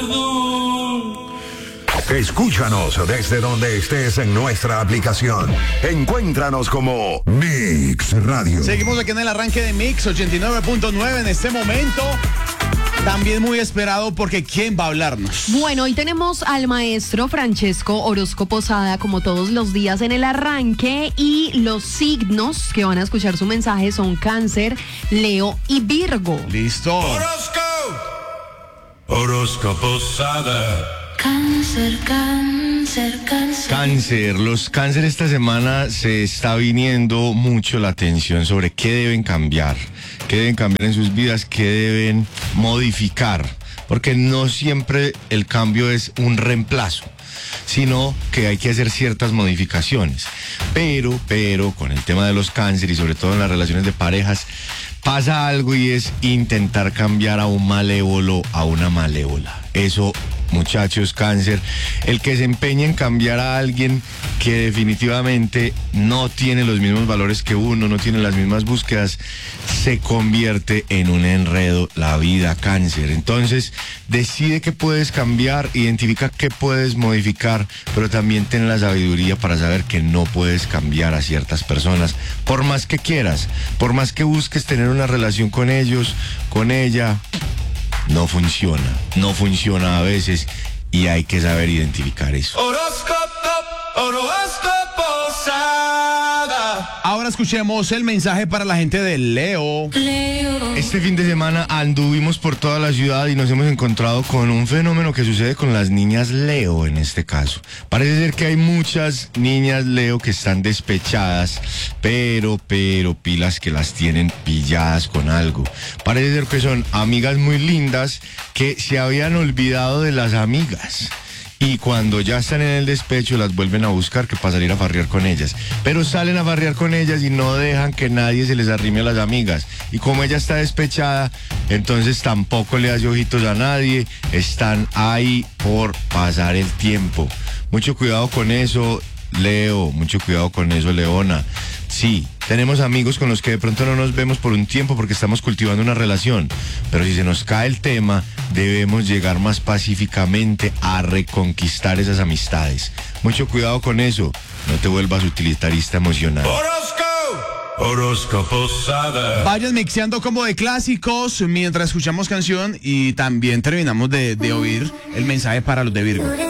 Escúchanos desde donde estés en nuestra aplicación. Encuéntranos como Mix Radio. Seguimos aquí en el arranque de Mix 89.9 en este momento. También muy esperado porque ¿quién va a hablarnos? Bueno, hoy tenemos al maestro Francesco Orozco Posada, como todos los días en el arranque, y los signos que van a escuchar su mensaje son Cáncer, Leo y Virgo. Listo. Orozco Posada. Cáncer, cáncer, cáncer. Cáncer, los cáncer esta semana se está viniendo mucho la atención sobre qué deben cambiar en sus vidas, qué deben modificar, porque no siempre el cambio es un reemplazo, sino que hay que hacer ciertas modificaciones. Pero, con el tema de los cáncer y sobre todo en las relaciones de parejas, pasa algo y es intentar cambiar a un malévolo a una malévola. Eso, muchachos, cáncer, el que se empeñe en cambiar a alguien que definitivamente no tiene los mismos valores que uno, no tiene las mismas búsquedas, se convierte en un enredo la vida, cáncer. Entonces, decide qué puedes cambiar, identifica qué puedes modificar, pero también ten la sabiduría para saber que no puedes cambiar a ciertas personas, por más que quieras, por más que busques tener una relación con ellos, con ella. No funciona a veces y hay que saber identificar eso. Ahora escuchemos el mensaje para la gente de Leo. Este fin de semana anduvimos por toda la ciudad y nos hemos encontrado con un fenómeno que sucede con las niñas Leo en este caso. Parece ser que hay muchas niñas Leo que están despechadas, pero pilas que las tienen pilladas con algo. Parece ser que son amigas muy lindas que se habían olvidado de las amigas. Y cuando ya están en el despecho las vuelven a buscar que para salir a farrear con ellas. Pero salen a farrear con ellas y no dejan que nadie se les arrime a las amigas. Y como ella está despechada, entonces tampoco le hace ojitos a nadie. Están ahí por pasar el tiempo. Mucho cuidado con eso, Leo. Mucho cuidado con eso, Leona. Sí, tenemos amigos con los que de pronto no nos vemos por un tiempo porque estamos cultivando una relación, pero si se nos cae el tema, debemos llegar más pacíficamente a reconquistar esas amistades. Mucho cuidado con eso, no te vuelvas utilitarista emocional. Orozco Posada. Vayan mixeando como de clásicos mientras escuchamos canción y también terminamos de oír el mensaje para los de Virgo.